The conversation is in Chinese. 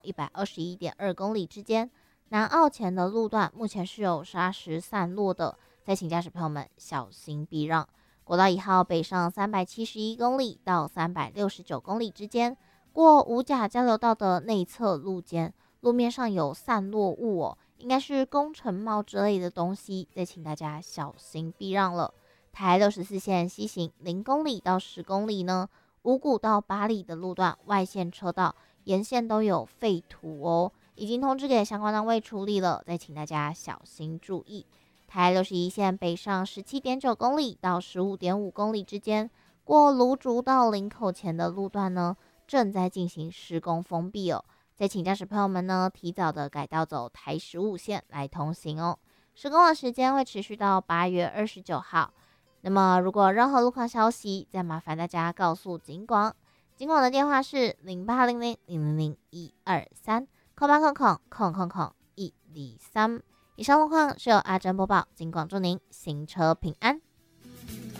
121.2公里之间。南澳前的路段目前是有砂石散落的，再请驾驶朋友们小心避让。国道1号北上371公里到369公里之间，过五甲交流道的内侧路肩，路面上有散落物应该是工程帽之类的东西，再请大家小心避让了。台64线西行0公里到10公里呢，五股到八里的路段外线车道沿线都有废土已经通知给相关单位处理了，再请大家小心注意。台61线北上17.9公里到15.5公里之间，过芦竹到林口前的路段呢，正在进行施工封闭再请驾驶朋友们呢，提早的改道走台15线来通行施工的时间会持续到8月29号。那么如果任何路况消息，再麻烦大家告诉警广。警广的电话是0800000123。0800000123。以上路况是由阿珍播报，警广祝您行车平安。